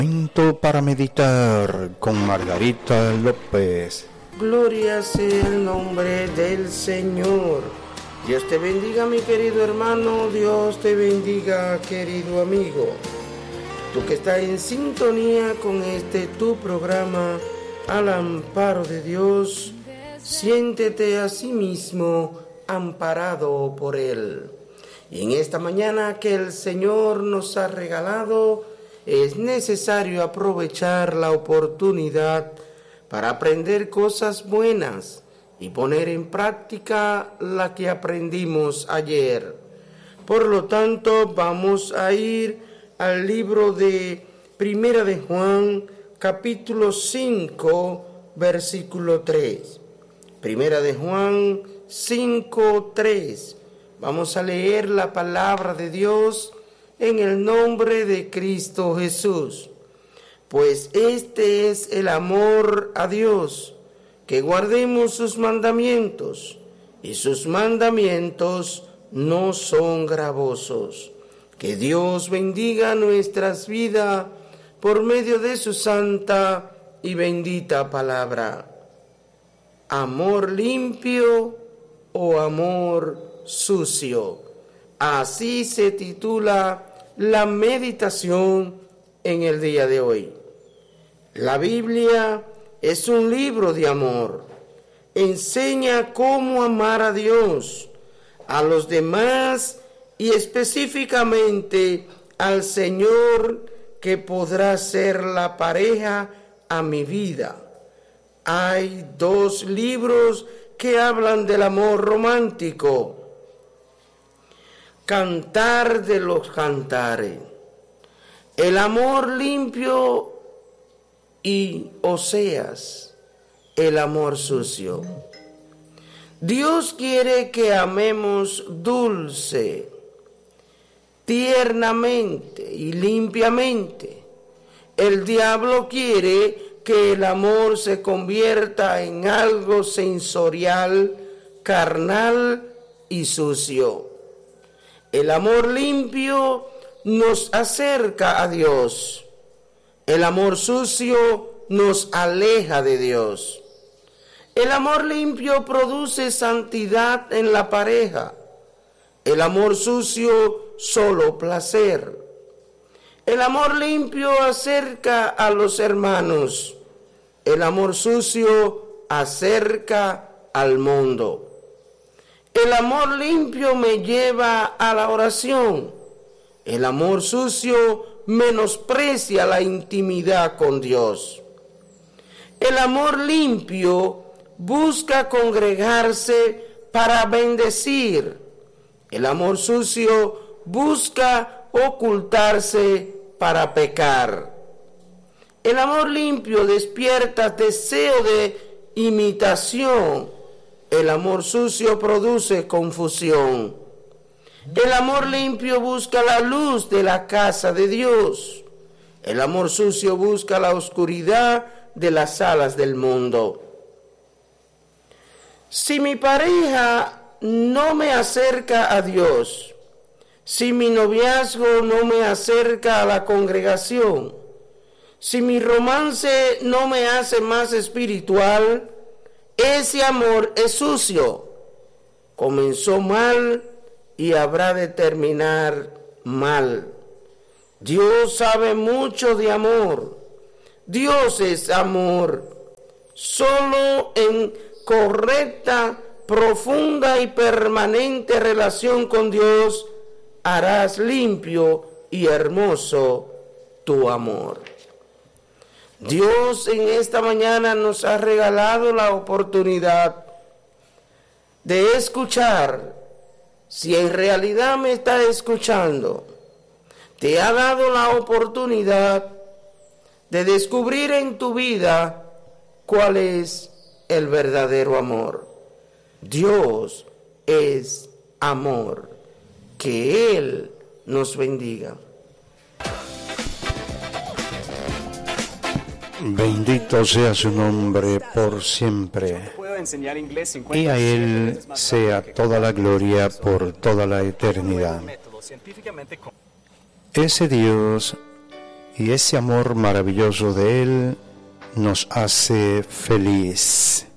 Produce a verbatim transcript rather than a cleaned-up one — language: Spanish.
Momento para meditar con Margarita López. Gloria sea el nombre del Señor. Dios te bendiga, mi querido hermano. Dios te bendiga, querido amigo. Tú que estás en sintonía con este tu programa, Al Amparo de Dios, siéntete a sí mismo amparado por Él. Y en esta mañana que el Señor nos ha regalado, es necesario aprovechar la oportunidad para aprender cosas buenas y poner en práctica la que aprendimos ayer. Por lo tanto, vamos a ir al libro de Primera de Juan, capítulo cinco, versículo tres. Primera de Juan cinco, tres. Vamos a leer la palabra de Dios en el nombre de Cristo Jesús. Pues este es el amor a Dios, que guardemos sus mandamientos, y sus mandamientos no son gravosos. Que Dios bendiga nuestras vidas por medio de su santa y bendita palabra. Amor limpio o amor sucio. Así se titula la meditación en el día de hoy. La Biblia es un libro de amor. Enseña cómo amar a Dios, a los demás y específicamente al Señor, que podrá ser la pareja a mi vida. Hay dos libros que hablan del amor romántico. Cantar de los cantares, el amor limpio y Oseas, el amor sucio. Dios quiere que amemos dulce, tiernamente y limpiamente. El diablo quiere que el amor se convierta en algo sensorial, carnal y sucio. El amor limpio nos acerca a Dios. El amor sucio nos aleja de Dios. El amor limpio produce santidad en la pareja. El amor sucio, solo placer. El amor limpio acerca a los hermanos. El amor sucio acerca al mundo. El amor limpio me lleva a la oración. El amor sucio menosprecia la intimidad con Dios. El amor limpio busca congregarse para bendecir. El amor sucio busca ocultarse para pecar. El amor limpio despierta deseo de imitación. El amor sucio produce confusión. El amor limpio busca la luz de la casa de Dios. El amor sucio busca la oscuridad de las salas del mundo. Si mi pareja no me acerca a Dios, si mi noviazgo no me acerca a la congregación, si mi romance no me hace más espiritual, ese amor es sucio. Comenzó mal y habrá de terminar mal. Dios sabe mucho de amor. Dios es amor. Solo en correcta, profunda y permanente relación con Dios harás limpio y hermoso tu amor. Dios en esta mañana nos ha regalado la oportunidad de escuchar. Si en realidad me está escuchando, te ha dado la oportunidad de descubrir en tu vida cuál es el verdadero amor. Dios es amor. Que Él nos bendiga. Bendito sea su nombre por siempre. Y a Él sea toda la gloria por toda la eternidad. Ese Dios y ese amor maravilloso de Él nos hace feliz.